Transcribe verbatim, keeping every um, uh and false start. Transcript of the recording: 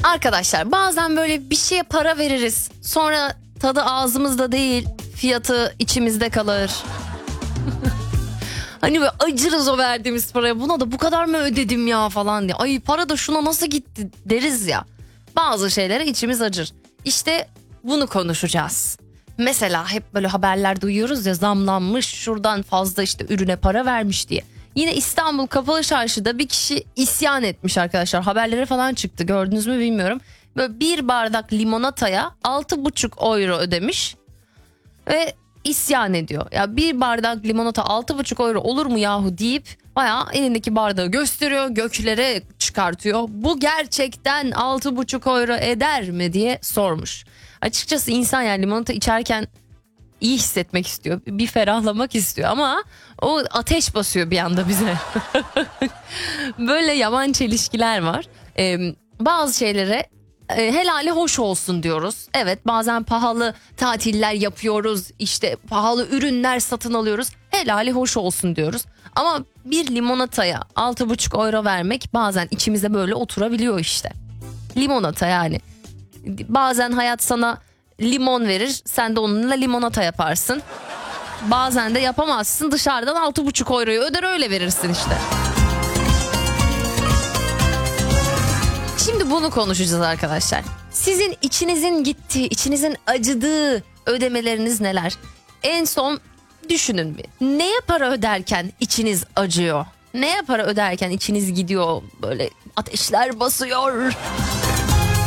Arkadaşlar bazen böyle bir şeye para veririz. Sonra tadı ağzımızda değil, fiyatı içimizde kalır. Hani böyle acırız o verdiğimiz paraya. Buna da bu kadar mı ödedim ya falan diye. Ay para da şuna nasıl gitti deriz ya. Bazı şeylere içimiz acır. İşte bunu konuşacağız. Mesela hep böyle haberler duyuyoruz ya, zamlanmış, şuradan fazla işte ürüne para vermiş diye. Yine İstanbul Kapalı Çarşı'da bir kişi isyan etmiş arkadaşlar. Haberlere falan çıktı, gördünüz mü bilmiyorum. Böyle bir bardak limonataya altı buçuk euro ödemiş ve isyan ediyor. Ya bir bardak limonata altı buçuk euro olur mu yahu deyip bayağı elindeki bardağı gösteriyor, göklere çıkartıyor. Bu gerçekten altı buçuk euro eder mi diye sormuş. Açıkçası insan yani limonata içerken iyi hissetmek istiyor, bir ferahlamak istiyor ama o ateş basıyor bir anda bize. Böyle yaman çelişkiler var. Ee, bazı şeylere e, helali hoş olsun diyoruz. Evet, bazen pahalı tatiller yapıyoruz, işte pahalı ürünler satın alıyoruz. Helali hoş olsun diyoruz. Ama bir limonataya altı buçuk euro vermek bazen içimize böyle oturabiliyor işte. Limonata yani. Bazen hayat sana limon verir, sen de onunla limonata yaparsın. Bazen de yapamazsın, dışarıdan altı buçuk euroyu öder öyle verirsin işte. Şimdi bunu konuşacağız arkadaşlar. Sizin içinizin gittiği, içinizin acıdığı ödemeleriniz neler? En son düşünün bir. Neye para öderken içiniz acıyor? Neye para öderken içiniz gidiyor, böyle ateşler basıyor?